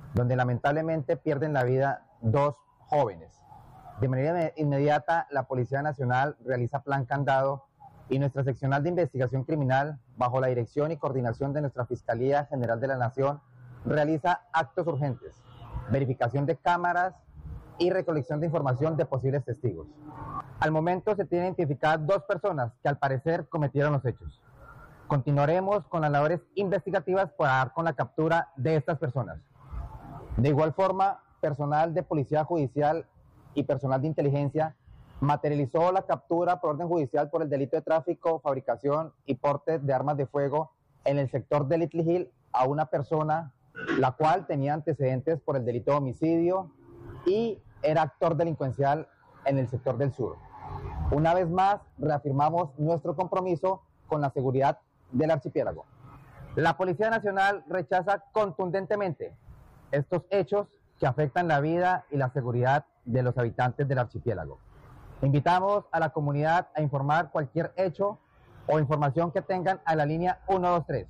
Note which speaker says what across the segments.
Speaker 1: donde lamentablemente pierden la vida 2 jóvenes. De manera inmediata, la Policía Nacional realiza plan candado y nuestra seccional de investigación criminal, bajo la dirección y coordinación de nuestra Fiscalía General de la Nación, realiza actos urgentes, verificación de cámaras y recolección de información de posibles testigos. Al momento se tienen identificadas 2 personas que al parecer cometieron los hechos. Continuaremos con las labores investigativas para dar con la captura de estas personas. De igual forma, personal de Policía Judicial y personal de inteligencia materializó la captura por orden judicial por el delito de tráfico, fabricación y porte de armas de fuego en el sector de Little Hill a una persona la cual tenía antecedentes por el delito de homicidio y era actor delincuencial en el sector del sur. Una vez más, reafirmamos nuestro compromiso con la seguridad del archipiélago. La Policía Nacional rechaza contundentemente estos hechos que afectan la vida y la seguridad de los habitantes del archipiélago. Invitamos a la comunidad a informar cualquier hecho o información que tengan a la línea 123.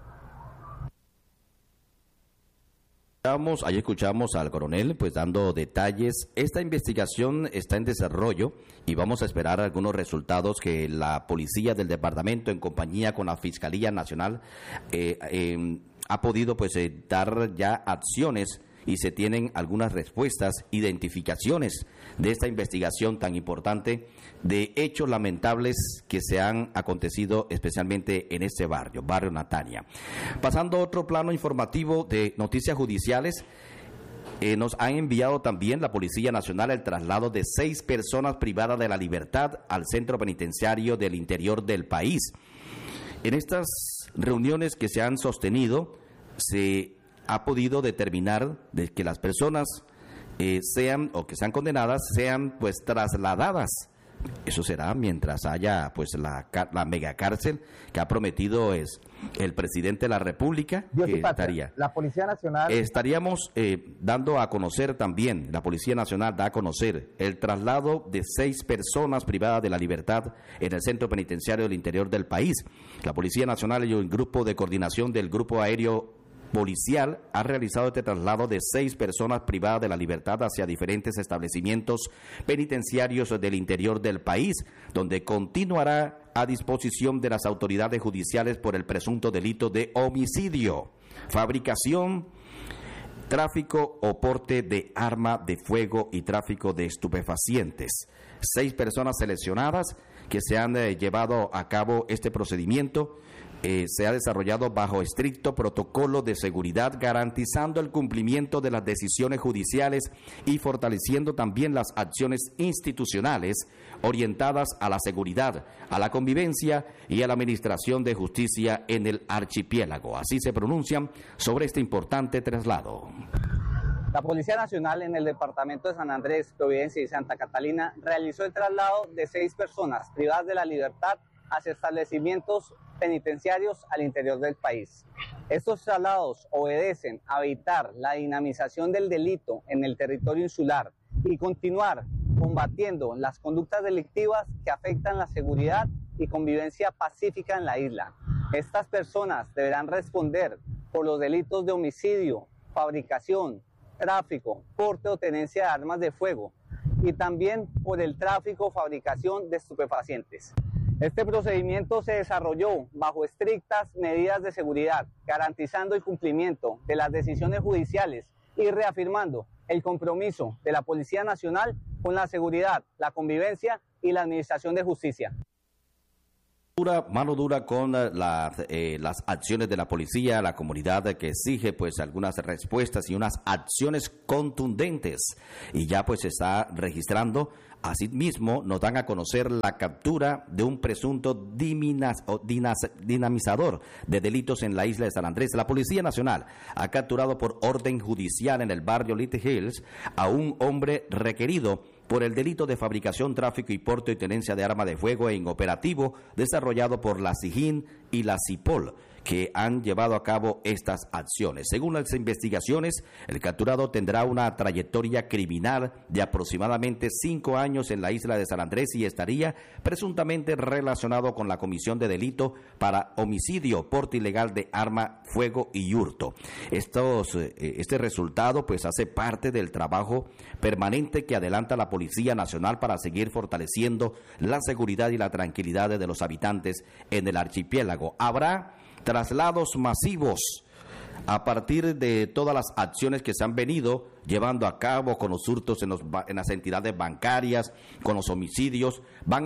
Speaker 2: Ahí escuchamos al coronel pues dando detalles. Esta investigación está en desarrollo y vamos a esperar algunos resultados que la policía del departamento en compañía con la Fiscalía Nacional ha podido pues dar ya acciones y se tienen algunas respuestas, identificaciones de esta investigación tan importante de hechos lamentables que se han acontecido especialmente en este barrio Natania. Pasando a otro plano informativo de noticias judiciales, nos han enviado también la Policía Nacional el traslado de 6 personas privadas de la libertad al centro penitenciario del interior del país. En estas reuniones que se han sostenido, se ha podido determinar de que las personas sean o que sean condenadas sean pues trasladadas. Eso será mientras haya pues la megacárcel que ha prometido el presidente de la República. Que estaría.
Speaker 1: La Policía Nacional.
Speaker 2: Estaríamos dando a conocer también, la Policía Nacional da a conocer el traslado de 6 personas privadas de la libertad en el centro penitenciario del interior del país. La Policía Nacional y el grupo de coordinación del Grupo Aéreo Policial ha realizado este traslado de 6 personas privadas de la libertad hacia diferentes establecimientos penitenciarios del interior del país, donde continuará a disposición de las autoridades judiciales por el presunto delito de homicidio, fabricación, tráfico o porte de arma de fuego y tráfico de estupefacientes. 6 personas seleccionadas que se han llevado a cabo este procedimiento. Se ha desarrollado bajo estricto protocolo de seguridad, garantizando el cumplimiento de las decisiones judiciales y fortaleciendo también las acciones institucionales orientadas a la seguridad, a la convivencia y a la administración de justicia en el archipiélago. Así se pronuncian sobre este importante traslado.
Speaker 3: La Policía Nacional en el departamento de San Andrés, Providencia y Santa Catalina realizó el traslado de 6 personas privadas de la libertad hacia establecimientos penitenciarios al interior del país. Estos traslados obedecen a evitar la dinamización del delito en el territorio insular y continuar combatiendo las conductas delictivas que afectan la seguridad y convivencia pacífica en la isla. Estas personas deberán responder por los delitos de homicidio, fabricación, tráfico, porte o tenencia de armas de fuego y también por el tráfico o fabricación de estupefacientes. Este procedimiento se desarrolló bajo estrictas medidas de seguridad, garantizando el cumplimiento de las decisiones judiciales y reafirmando el compromiso de la Policía Nacional con la seguridad, la convivencia y la administración de justicia.
Speaker 2: Mano dura con las acciones de la policía, la comunidad que exige pues algunas respuestas y unas acciones contundentes, y ya pues se está registrando. Asimismo nos dan a conocer la captura de un presunto dinamizador de delitos en la isla de San Andrés. La Policía Nacional ha capturado por orden judicial en el barrio Little Hills a un hombre requerido por el delito de fabricación, tráfico y porte y tenencia de arma de fuego en operativo desarrollado por la SIJIN y la CIPOL, que han llevado a cabo estas acciones. Según las investigaciones, el capturado tendrá una trayectoria criminal de aproximadamente 5 años en la isla de San Andrés y estaría presuntamente relacionado con la comisión de delito para homicidio, porte ilegal de arma, fuego y hurto. Este resultado pues hace parte del trabajo permanente que adelanta la Policía Nacional para seguir fortaleciendo la seguridad y la tranquilidad de los habitantes en el archipiélago. Habrá traslados masivos a partir de todas las acciones que se han venido llevando a cabo con los hurtos en las entidades bancarias, con los homicidios.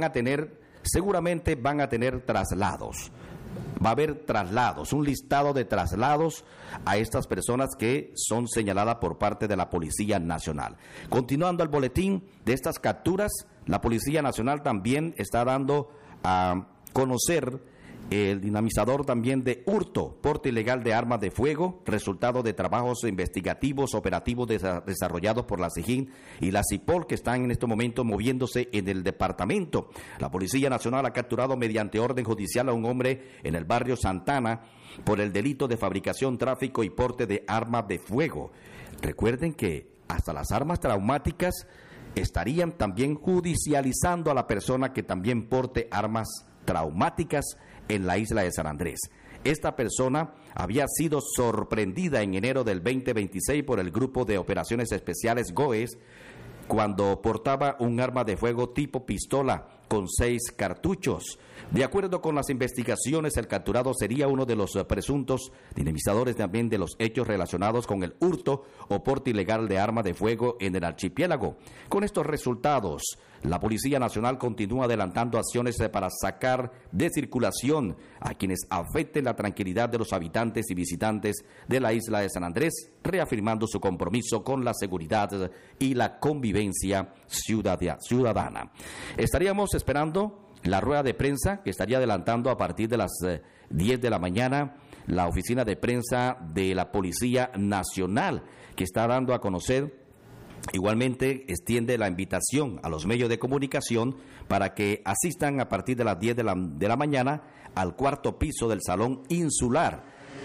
Speaker 2: Seguramente van a tener traslados. Va a haber traslados, un listado de traslados a estas personas que son señaladas por parte de la Policía Nacional. Continuando el boletín de estas capturas, la Policía Nacional también está dando a conocer el dinamizador también de hurto, porte ilegal de armas de fuego, resultado de trabajos investigativos, operativos desarrollados por la SIJIN y la CIPOL, que están en este momento moviéndose en el departamento. La Policía Nacional ha capturado mediante orden judicial a un hombre en el barrio Santana por el delito de fabricación, tráfico y porte de armas de fuego. Recuerden que hasta las armas traumáticas estarían también judicializando a la persona que también porte armas traumáticas en la isla de San Andrés. Esta persona había sido sorprendida en enero del 2026 por el Grupo de Operaciones Especiales GOES cuando portaba un arma de fuego tipo pistola con 6 cartuchos. De acuerdo con las investigaciones, el capturado sería uno de los presuntos dinamizadores también de los hechos relacionados con el hurto o porte ilegal de arma de fuego en el archipiélago. Con estos resultados, la Policía Nacional continúa adelantando acciones para sacar de circulación a quienes afecten la tranquilidad de los habitantes y visitantes de la isla de San Andrés, reafirmando su compromiso con la seguridad y la convivencia ciudadana. Estaríamos esperando la rueda de prensa que estaría adelantando a partir de las 10 de la mañana la oficina de prensa de la Policía Nacional, que está dando a conocer. Igualmente extiende la invitación a los medios de comunicación para que asistan a partir de las 10 de la mañana al 4º piso del Salón Insular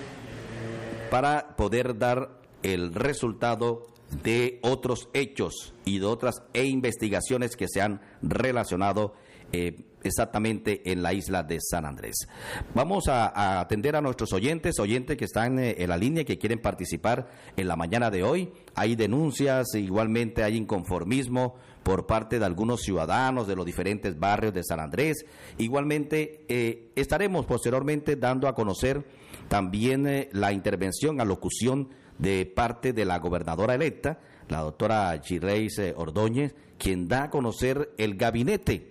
Speaker 2: para poder dar el resultado de otros hechos y de otras investigaciones que se han relacionado exactamente en la isla de San Andrés. Vamos a atender a nuestros oyentes que están en la línea y que quieren participar en la mañana de hoy. Hay denuncias, igualmente hay inconformismo por parte de algunos ciudadanos de los diferentes barrios de San Andrés. Igualmente estaremos posteriormente dando a conocer también la intervención, alocución de parte de la gobernadora electa, la doctora Chireis Ordóñez, quien da a conocer el gabinete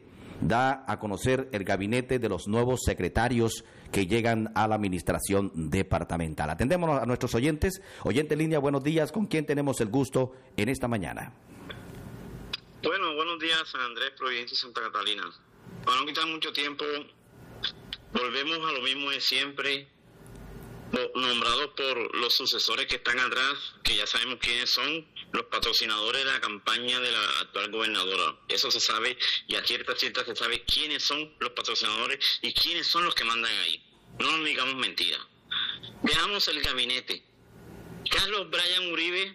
Speaker 2: de los nuevos secretarios que llegan a la administración departamental. Atendemos a nuestros oyentes. Oyente en línea, buenos días. ¿Con quién tenemos el gusto en esta mañana?
Speaker 4: Bueno, buenos días, San Andrés, Providencia y Santa Catalina. Para no quitar mucho tiempo, volvemos a lo mismo de siempre, nombrados por los sucesores que están atrás, que ya sabemos quiénes son, los patrocinadores de la campaña de la actual gobernadora. Eso se sabe, y a cierta se sabe quiénes son los patrocinadores y quiénes son los que mandan ahí. No nos digamos mentiras. Veamos el gabinete. Carlos Brian Uribe,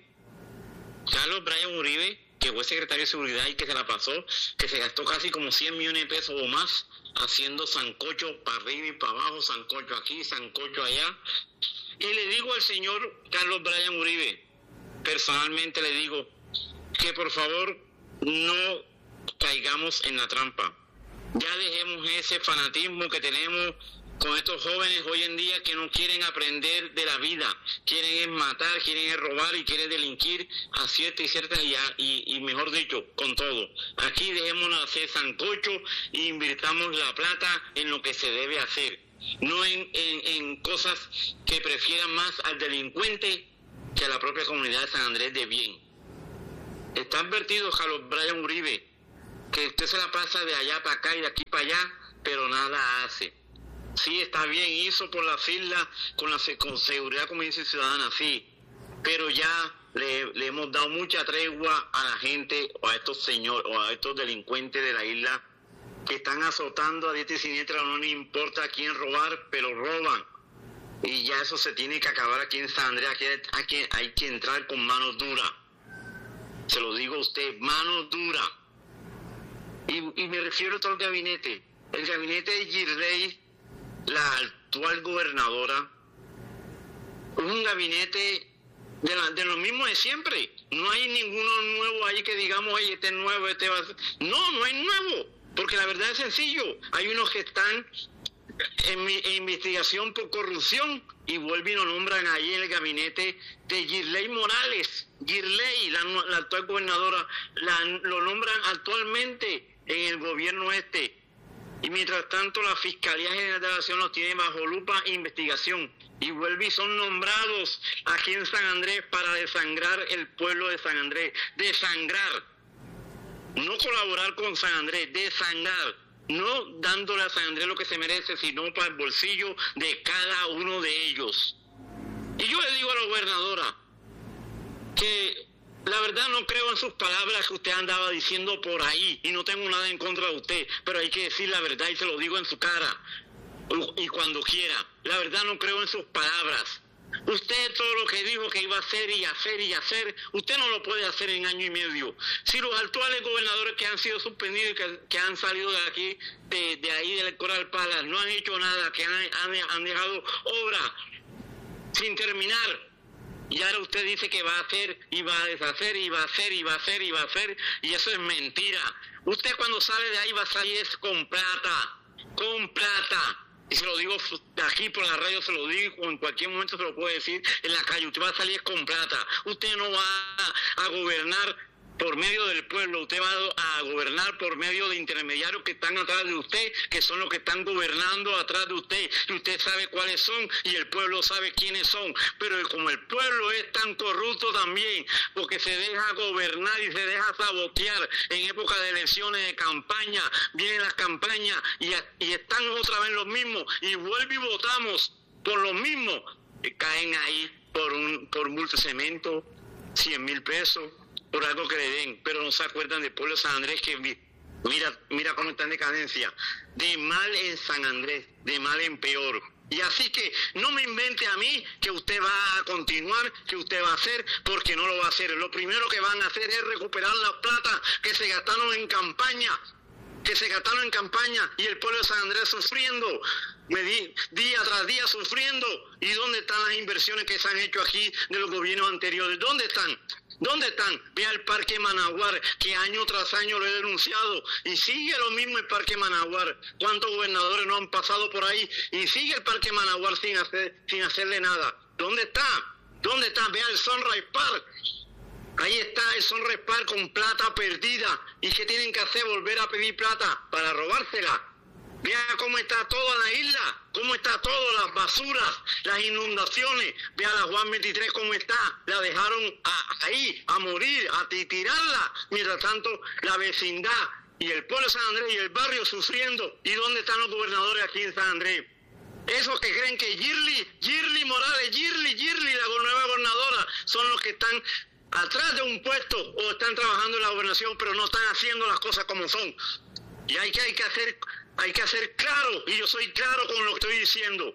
Speaker 4: que fue secretario de Seguridad y que se la pasó, que se gastó casi como 100 millones de pesos o más haciendo sancocho para arriba y para abajo, sancocho aquí, sancocho allá. Y le digo al señor Carlos Brian Uribe, personalmente le digo, que por favor no caigamos en la trampa. Ya dejemos ese fanatismo que tenemos con estos jóvenes hoy en día que no quieren aprender de la vida, quieren matar, quieren robar y quieren delinquir a cierta y mejor dicho, con todo. Aquí dejémonos hacer sancocho e invirtamos la plata en lo que se debe hacer, no en cosas que prefieran más al delincuente que a la propia comunidad de San Andrés de bien. Está advertido Carlos Brian Uribe que usted se la pasa de allá para acá y de aquí para allá, pero nada hace. Sí, está bien, hizo por las islas con seguridad, como dice Ciudadana, sí, pero ya le hemos dado mucha tregua a la gente o a estos señores o a estos delincuentes de la isla que están azotando a diestra y siniestra. No les importa a quién robar, pero roban. Y ya eso se tiene que acabar aquí en San Andrés. Aquí hay que entrar con mano dura. Se lo digo a usted, mano dura. Y me refiero a todo el gabinete. El gabinete de Girley, la actual gobernadora, es un gabinete de lo mismo de siempre. No hay ninguno nuevo ahí que digamos, oye, este es nuevo, este va a ser. No hay nuevo. Porque la verdad es sencillo. Hay unos que están en investigación por corrupción y vuelven y lo nombran ahí en el gabinete de Girley Morales. Girley, la actual gobernadora, lo nombran actualmente en el gobierno este. Y mientras tanto la Fiscalía General de la Nación los tiene bajo lupa e investigación. Y vuelven y son nombrados aquí en San Andrés para desangrar el pueblo de San Andrés. Desangrar. No colaborar con San Andrés, desangrar. No dándole a San Andrés lo que se merece, sino para el bolsillo de cada uno de ellos. Y yo le digo a la gobernadora que la verdad no creo en sus palabras que usted andaba diciendo por ahí, y no tengo nada en contra de usted, pero hay que decir la verdad y se lo digo en su cara, y cuando quiera. La verdad no creo en sus palabras. Usted todo lo que dijo que iba a hacer y hacer y hacer, usted no lo puede hacer en año y medio. Si los actuales gobernadores que han sido suspendidos y que han salido de aquí, de ahí del Coral Palace, no han hecho nada, que han dejado obra sin terminar, y ahora usted dice que va a hacer y va a deshacer y va a hacer y va a hacer y va a hacer, y eso es mentira. Usted cuando sale de ahí va a salir es con plata. Y se lo digo aquí por la radio, se lo digo, o en cualquier momento se lo puedo decir en la calle. Usted va a salir con plata. Usted no va a gobernar por medio del pueblo, usted va a gobernar por medio de intermediarios que están atrás de usted, que son los que están gobernando atrás de usted, y usted sabe cuáles son y el pueblo sabe quiénes son. Pero como el pueblo es tan corrupto también, porque se deja gobernar y se deja sabotear en época de elecciones, de campaña, vienen las campañas y están otra vez los mismos, y vuelve y votamos por los mismos, que caen ahí por multa de cemento, 100,000 pesos, por algo que le den, pero no se acuerdan del pueblo de San Andrés, que mira cómo está en decadencia, de mal en San Andrés, de mal en peor. Y así que no me invente a mí que usted va a continuar, que usted va a hacer, porque no lo va a hacer. Lo primero que van a hacer es recuperar la plata que se gastaron en campaña, y el pueblo de San Andrés sufriendo, día tras día sufriendo. ¿Y dónde están las inversiones que se han hecho aquí de los gobiernos anteriores? ¿Dónde están? Vea el Parque Managuar, que año tras año lo he denunciado, y sigue lo mismo el Parque Managuar. ¿Cuántos gobernadores no han pasado por ahí? Y sigue el Parque Managuar sin hacerle nada. ¿Dónde está? Vea el Sunrise Park. Ahí está el Sunrise Park con plata perdida. ¿Y qué tienen que hacer? Volver a pedir plata para robársela. Vea cómo está toda la isla, cómo está todo, las basuras, las inundaciones. Vea la Juan 23 cómo está, la dejaron ahí a morir, a tirarla. Mientras tanto, la vecindad y el pueblo de San Andrés y el barrio sufriendo. ¿Y dónde están los gobernadores aquí en San Andrés? Esos que creen que Girley Morales, Girley, la nueva gobernadora, son los que están atrás de un puesto o están trabajando en la gobernación, pero no están haciendo las cosas como son. Y hay que hacer claro, y yo soy claro con lo que estoy diciendo.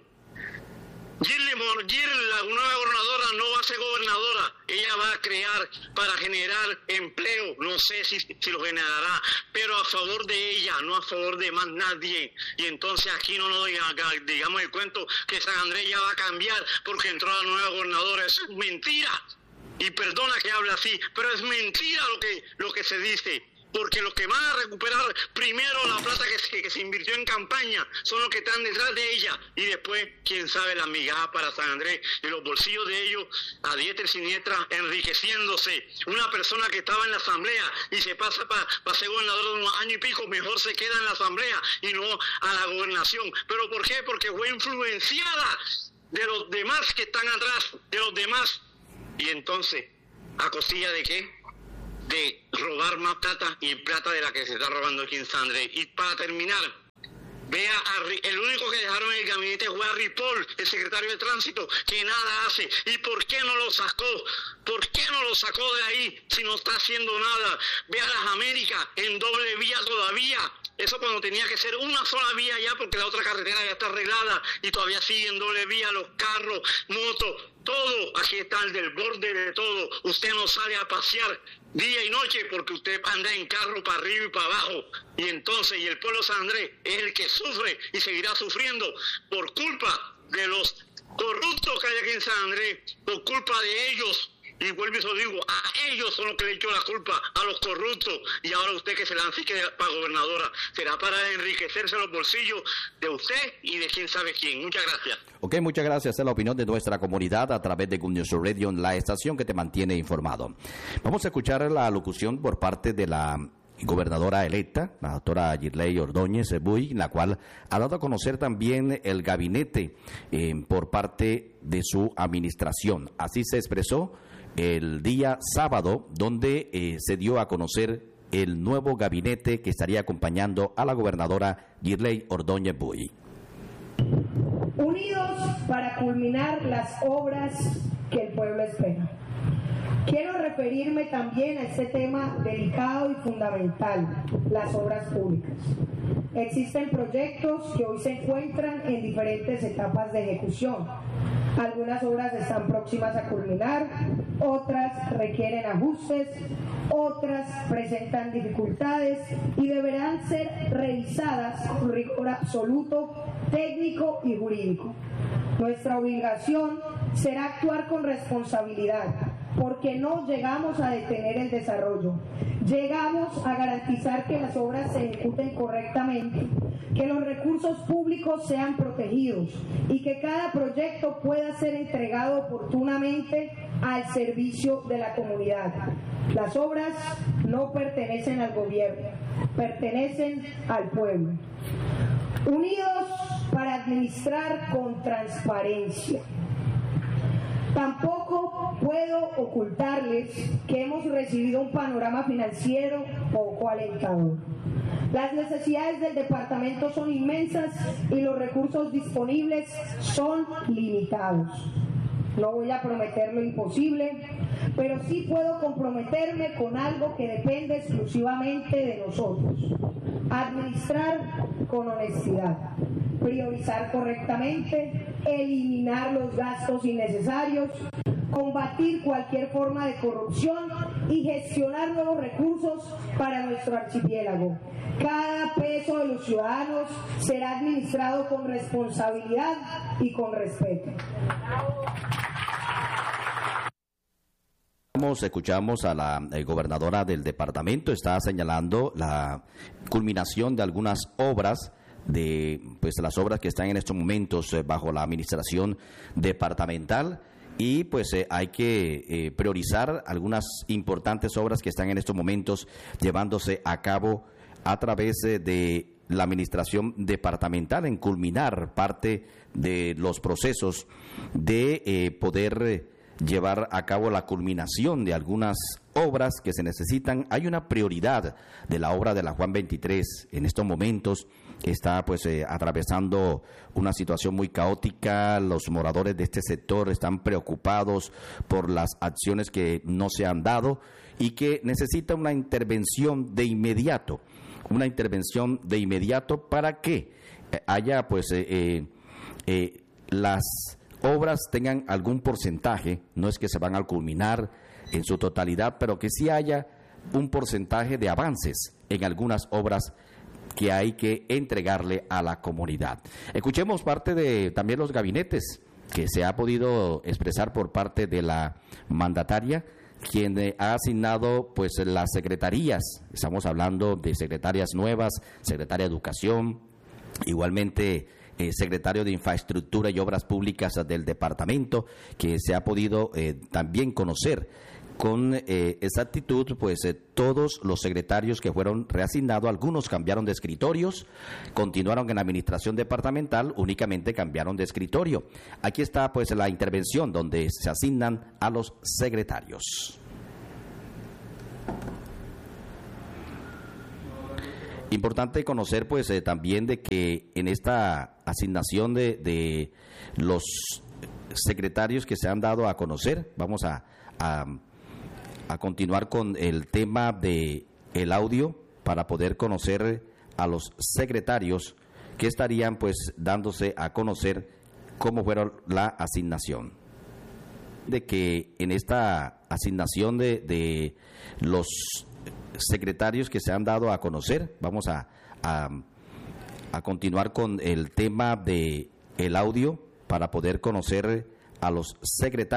Speaker 4: Girley, la nueva gobernadora, no va a ser gobernadora. Ella va a crear para generar empleo. No sé si lo generará, pero a favor de ella, no a favor de más nadie. Y entonces aquí no nos digamos el cuento que San Andrés ya va a cambiar porque entró la nueva gobernadora. Eso es mentira. Y perdona que hable así, pero es mentira lo que se dice. Porque los que van a recuperar primero la plata que se invirtió en campaña son los que están detrás de ella, y después, quién sabe, las migajas para San Andrés y los bolsillos de ellos a diestra y siniestra enriqueciéndose. Una persona que estaba en la asamblea y se pasa para ser gobernador de unos años y pico, mejor se queda en la asamblea y no a la gobernación. ¿Pero por qué? Porque fue influenciada de los demás que están atrás, de los demás. Y entonces, ¿a costilla de qué? De robar más plata, y plata de la que se está robando aquí en San Andrés. Y para terminar, vea, el único que dejaron en el gabinete fue a Ripoll, el secretario de Tránsito, que nada hace. ¿Y por qué no lo sacó? ¿Por qué no lo sacó de ahí si no está haciendo nada? Vea las Américas en doble vía todavía. Eso cuando tenía que ser una sola vía ya, porque la otra carretera ya está arreglada y todavía siguen doble vía los carros, motos, todo. Aquí está el del borde de todo. Usted no sale a pasear día y noche porque usted anda en carro para arriba y para abajo. Y entonces, y el pueblo de San Andrés es el que sufre y seguirá sufriendo por culpa de los corruptos que hay aquí en San Andrés, por culpa de ellos. Y vuelvo y se lo digo, a ellos son los que le echó la culpa, a los corruptos. Y ahora usted que se lance para gobernadora, será para enriquecerse los bolsillos de usted y de quién sabe quién. Muchas gracias.
Speaker 2: Ok, muchas gracias. Es la opinión de nuestra comunidad a través de Good News Radio, la estación que te mantiene informado. Vamos a escuchar la locución por parte de la gobernadora electa, la doctora Yirley Ordóñez Buy, la cual ha dado a conocer también el gabinete por parte de su administración. Así se expresó el día sábado, donde se dio a conocer el nuevo gabinete que estaría acompañando a la gobernadora Yirley Ordóñez Buy.
Speaker 5: Unidos para culminar las obras que el pueblo espera. Quiero referirme también a este tema delicado y fundamental, las obras públicas. Existen proyectos que hoy se encuentran en diferentes etapas de ejecución. Algunas obras están próximas a culminar, otras requieren ajustes, otras presentan dificultades y deberán ser revisadas con rigor absoluto, técnico y jurídico. Nuestra obligación será actuar con responsabilidad, porque no llegamos a detener el desarrollo, llegamos a garantizar que las obras se ejecuten correctamente, que los recursos públicos sean protegidos y que cada proyecto pueda ser entregado oportunamente al servicio de la comunidad. Las obras no pertenecen al gobierno, pertenecen al pueblo. Unidos para administrar con transparencia. Tampoco puedo ocultarles que hemos recibido un panorama financiero poco alentador. Las necesidades del departamento son inmensas y los recursos disponibles son limitados. No voy a prometer lo imposible, pero sí puedo comprometerme con algo que depende exclusivamente de nosotros. Administrar con honestidad, priorizar correctamente, eliminar los gastos innecesarios, combatir cualquier forma de corrupción y gestionar nuevos recursos para nuestro archipiélago. Cada peso de los ciudadanos será administrado con responsabilidad y con respeto.
Speaker 2: Escuchamos a la gobernadora del departamento, está señalando la culminación de algunas obras, de las obras que están en estos momentos bajo la administración departamental, y hay que priorizar algunas importantes obras que están en estos momentos llevándose a cabo a través de la administración departamental, en culminar parte de los procesos de poder llevar a cabo la culminación de algunas obras que se necesitan. Hay una prioridad de la obra de la Juan 23 en estos momentos. Está atravesando una situación muy caótica. Los moradores de este sector están preocupados por las acciones que no se han dado y que necesita una intervención de inmediato. Una intervención de inmediato para que haya las obras tengan algún porcentaje, no es que se van a culminar en su totalidad, pero que sí haya un porcentaje de avances en algunas obras que hay que entregarle a la comunidad. Escuchemos parte de también los gabinetes que se ha podido expresar por parte de la mandataria, quien ha asignado las secretarías. Estamos hablando de secretarias nuevas, secretaria de Educación, igualmente secretario de Infraestructura y Obras Públicas del departamento, que se ha podido también conocer con exactitud, todos los secretarios que fueron reasignados, algunos cambiaron de escritorios, continuaron en la administración departamental, únicamente cambiaron de escritorio. Aquí está la intervención donde se asignan a los secretarios. Importante conocer también de que en esta asignación de los secretarios que se han dado a conocer, vamos a continuar con el tema de el audio para poder conocer a los secretarios que estarían pues dándose a conocer cómo fueron la asignación. De que en esta asignación de los secretarios que se han dado a conocer, vamos a continuar con el tema de el audio para poder conocer a los secretarios.